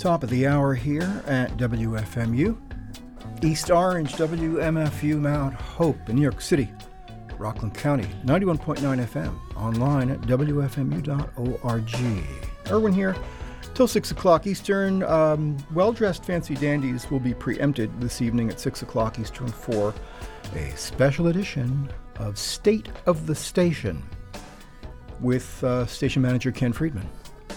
Top of the hour here at WFMU. East Orange, WMFU Mount Hope in New York City, Rockland County, 91.9 FM, online at WFMU.org. Erwin here, till 6 o'clock Eastern. Well-dressed fancy dandies will be preempted this evening at 6 o'clock Eastern for a special edition of State of the Station with station manager Ken Friedman,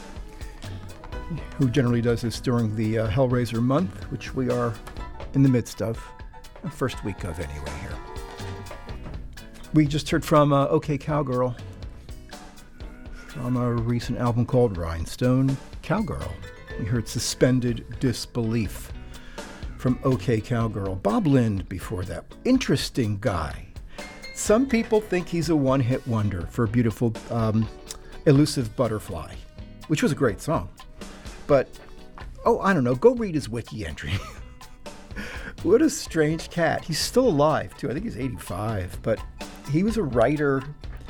who generally does this during the Hellraiser month, which we are in the midst of, the first week of anyway here. We just heard from OK Cowgirl from a recent album called Rhinestone Cowgirl. We heard Suspended Disbelief from OK Cowgirl. Bob Lind before that. Interesting guy. Some people think he's a one-hit wonder for Beautiful Elusive Butterfly, which was a great song. But, I don't know, go read his wiki entry. What a strange cat. He's still alive, too. I think he's 85, but he was a writer.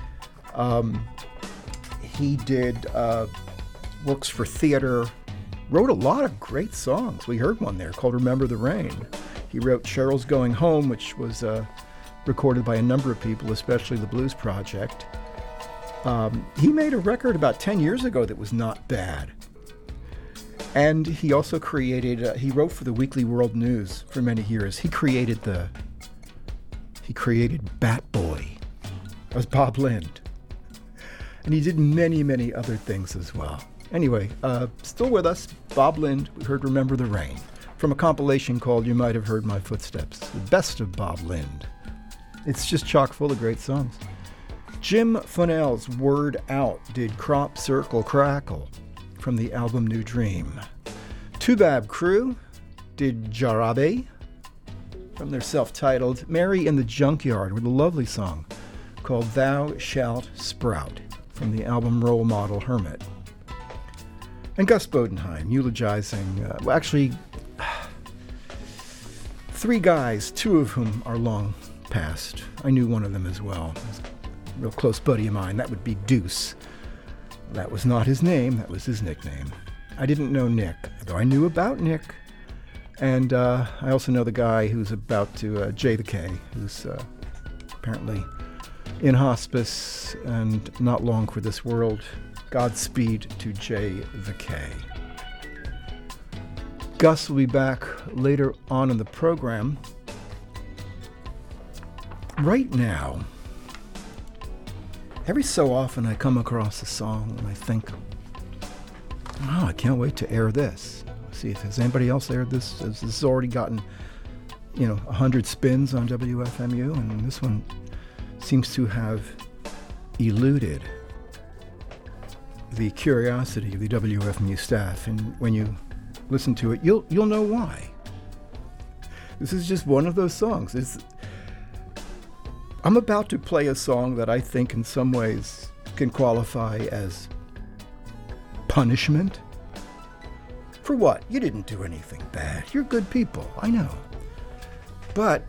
He did works for theater, wrote a lot of great songs. We heard one there called Remember the Rain. He wrote Cheryl's Going Home, which was recorded by a number of people, especially the Blues Project. He made a record about 10 years ago that was not bad. And he also created, he wrote for the Weekly World News for many years. He created Bat Boy. That was Bob Lind. And he did many, many other things as well. Anyway, still with us, Bob Lind. We heard Remember the Rain from a compilation called You Might Have Heard My Footsteps, the best of Bob Lind. It's just chock full of great songs. Jim Funnell's Word Out did Crop Circle Crackle from the album New Dream. Tubab Crew did Jarabe from their self-titled Mary in the Junkyard with a lovely song called Thou Shalt Sprout from the album Role Model Hermit. And Gus Bodenheim eulogizing, three guys, two of whom are long past. I knew one of them as well. He was a real close buddy of mine. That would be Deuce. That was not his name, that was his nickname. I didn't know Nick, though I knew about Nick. And I also know the guy who's about to, Jay the K, who's apparently in hospice and not long for this world. Godspeed to Jay the K. Gus will be back later on in the program. Right now, every so often I come across a song and I think, I can't wait to air this. See, has anybody else aired this? This has already gotten, 100 spins on WFMU, and this one seems to have eluded the curiosity of the WFMU staff. And when you listen to it, you'll know why. This is just one of those songs. I'm about to play a song that I think in some ways can qualify as punishment. For what? You didn't do anything bad. You're good people. I know. But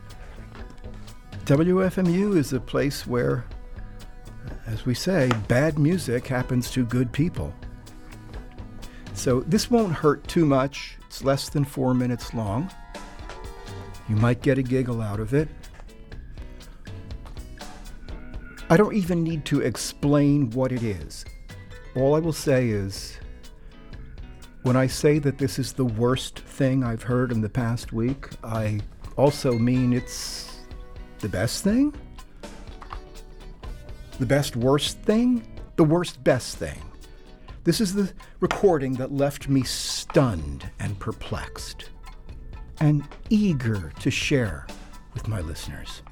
WFMU is a place where, as we say, bad music happens to good people. So this won't hurt too much. It's less than 4 minutes long. You might get a giggle out of it. I don't even need to explain what it is. All I will say is, when I say that this is the worst thing I've heard in the past week, I also mean it's the best thing? The best worst thing? The worst best thing. This is the recording that left me stunned and perplexed and eager to share with my listeners.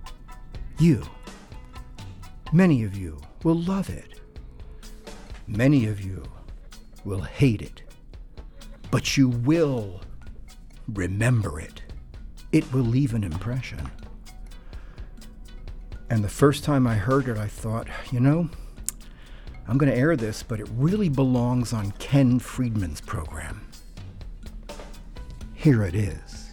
Many of you will love it. Many of you will hate it. But you will remember it. It will leave an impression. And the first time I heard it, I thought, I'm going to air this, but it really belongs on Ken Friedman's program. Here it is.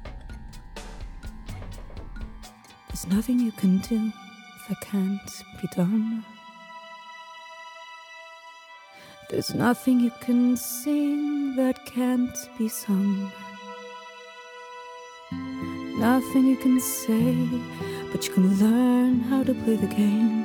There's nothing you can do that can't be done. There's nothing you can sing that can't be sung. Nothing you can say, but you can learn how to play the game.